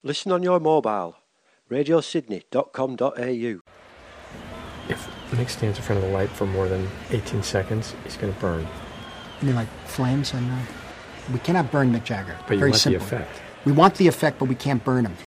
Listen on your mobile. radiosydney.com.au. If Mick stands in front of the light for more than 18 seconds, he's going to burn. You mean like flames? And we cannot burn Mick Jagger. But you Very want simple. the effect. We want the effect, but we can't burn him.